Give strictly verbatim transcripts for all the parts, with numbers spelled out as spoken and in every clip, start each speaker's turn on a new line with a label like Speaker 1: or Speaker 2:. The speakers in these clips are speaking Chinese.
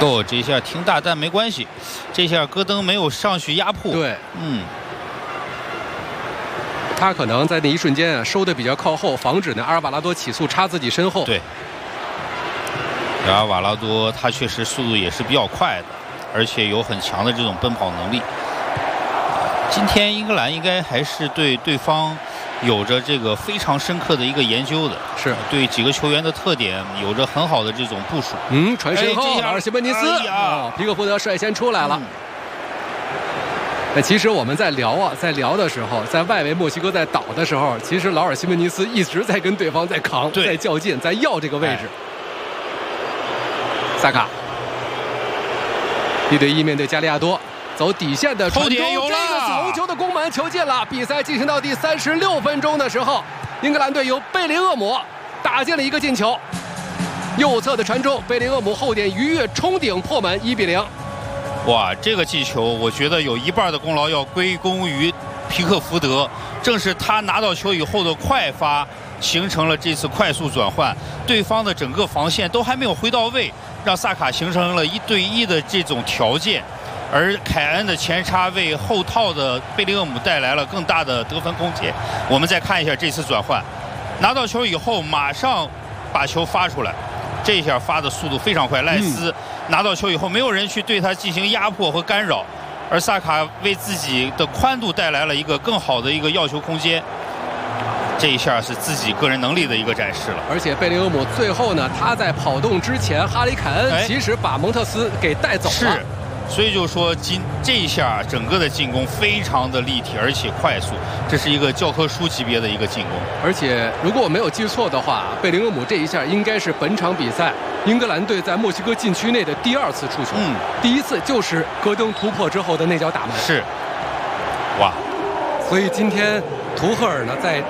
Speaker 1: 哦，这下挺大，但没关系，这下戈登没有上去压迫。
Speaker 2: 对，
Speaker 1: 嗯。
Speaker 2: 他可能在那一瞬间啊收的比较靠后，防止呢阿尔瓦拉多起速插自己身后。
Speaker 1: 对，阿尔瓦拉多他确实速度也是比较快的，而且有很强的这种奔跑能力。今天英格兰应该还是对对方有着这个非常深刻的一个研究的，
Speaker 2: 是
Speaker 1: 对几个球员的特点有着很好的这种部署。
Speaker 2: 嗯，传身后，
Speaker 1: 哎、
Speaker 2: 阿尔西门尼斯，
Speaker 1: 哎呀
Speaker 2: 哦，皮克福德率先出来了。
Speaker 1: 嗯
Speaker 2: 那其实我们在聊啊，在聊的时候，在外围墨西哥在倒的时候，其实劳尔西门尼斯一直在跟对方在扛，在较劲，在要这个位置。哎、萨卡一对一面对加利亚多，走底线的传中，这个红球的攻门球进了。比赛进行到第三十六分钟的时候，英格兰队由贝林厄姆打进了一个进球，右侧的传中，贝林厄姆后点鱼跃冲顶破门，一比零。
Speaker 1: 哇，这个进球，我觉得有一半的功劳要归功于皮克福德，正是他拿到球以后的快发，形成了这次快速转换，对方的整个防线都还没有回到位，让萨卡形成了一对一的这种条件，而凯恩的前插为后套的贝林厄姆带来了更大的得分空间。我们再看一下这次转换，拿到球以后马上把球发出来。 这一下发的速度非常快，赖斯拿到球以后，没有人去对他进行压迫和干扰，而萨卡为自己的宽度带来了一个更好的一个要求空间。这一下是自己个人能力的一个展示了。
Speaker 2: 而且贝林厄姆最后呢，他在跑动之前，哈里凯恩其实把蒙特斯给带走了。
Speaker 1: 是。 所以就说今这一下整个的进攻非常的立体，而且快速，这是一个教科书级别的一个进攻。
Speaker 2: 而且如果我没有记错的话，贝林厄姆这一下应该是本场比赛英格兰队在墨西哥禁区内的第二次触球。嗯，第一次就是戈登突破之后的那脚打门。
Speaker 1: 是，哇！
Speaker 2: 所以今天图赫尔呢，在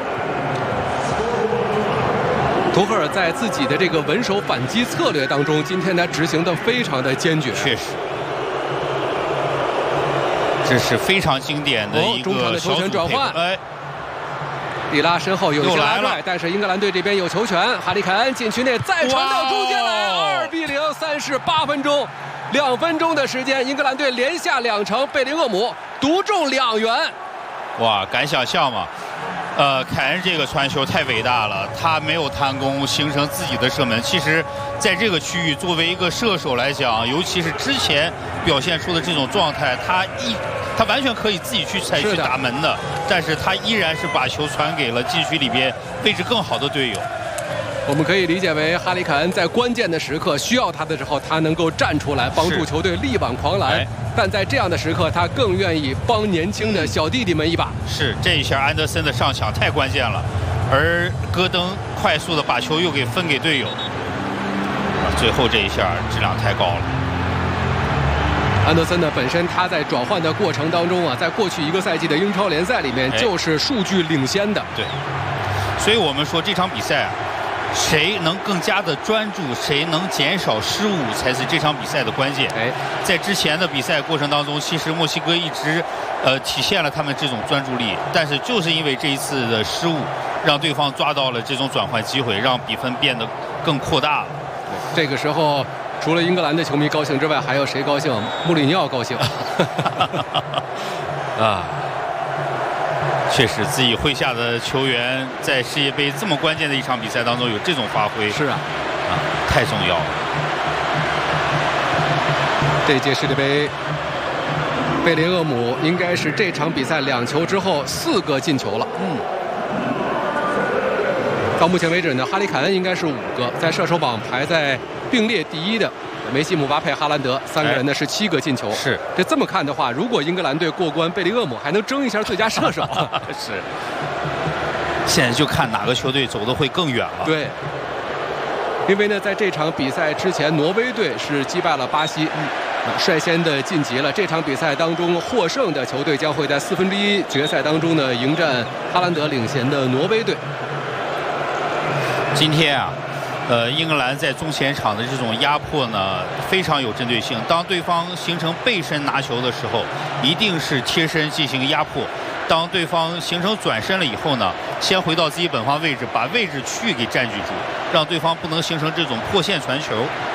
Speaker 2: 图赫尔在自己的这个稳守反击策略当中，今天他执行的非常的坚决。
Speaker 1: 确实。 这是非常经典的一个
Speaker 2: 小组转换。
Speaker 1: 哎，
Speaker 2: 蒂拉身后有一些拉拽，但是英格兰队这边有球权。哈里凯恩禁区内再传到中间来，二比零，三十八分钟，两分钟的时间，英格兰队连下两城，贝林厄姆独中两元。
Speaker 1: 哇，敢想象吗？呃，凯恩这个传球太伟大了，他没有贪功，形成自己的射门。其实，在这个区域，作为一个射手来讲，尤其是之前表现出的这种状态，他一他完全可以自己去采取打门的，但是他依然是把球传给了禁区里边位置更好的队友。
Speaker 2: 我们可以理解为哈里凯恩在关键的时刻需要他的时候，他能够站出来帮助球队力挽狂澜。但在这样的时刻，他更愿意帮年轻的小弟弟们一把。
Speaker 1: 是，这一下安德森的上抢太关键了，而戈登快速的把球又给分给队友。最后这一下质量太高了。
Speaker 2: 安德森呢，本身他在转换的过程当中啊，在过去一个赛季的英超联赛里面就是数据领先的。
Speaker 1: 对，所以我们说这场比赛啊。 谁能更加的专注，谁能减少失误，才是这场比赛的关键。
Speaker 2: 哎，
Speaker 1: 在之前的比赛过程当中，其实墨西哥一直，呃，体现了他们这种专注力，但是就是因为这一次的失误，让对方抓到了这种转换机会，让比分变得更扩大了。
Speaker 2: 这个时候，除了英格兰的球迷高兴之外，还有谁高兴？穆里尼奥高兴。
Speaker 1: 啊。 确实，自己麾下的球员在世界杯这么关键的一场比赛当中有这种发挥，
Speaker 2: 是啊，
Speaker 1: 啊，太重要了。
Speaker 2: 这届世界杯，贝林厄姆应该是这场比赛两球之后四个进球了。嗯，到目前为止呢，哈里凯恩应该是五个，在射手榜排在并列第一的。 梅西、姆巴佩、哈兰德三个人呢是七个进球。
Speaker 1: 是，
Speaker 2: 这这么看的话，如果英格兰队过关，贝林厄姆还能争一下最佳射手。
Speaker 1: 是。现在就看哪个球队走得会更远了。
Speaker 2: 对。因为呢，在这场比赛之前，挪威队是击败了巴西，嗯、率先的晋级了。这场比赛当中获胜的球队将会在四分之一决赛当中呢迎战哈兰德领衔的挪威队。
Speaker 1: 今天啊。 呃，英格兰在中前场的这种压迫呢，非常有针对性。当对方形成背身拿球的时候，一定是贴身进行压迫。当对方形成转身了以后呢，先回到自己本方位置，把位置区域给占据住，让对方不能形成这种破线传球。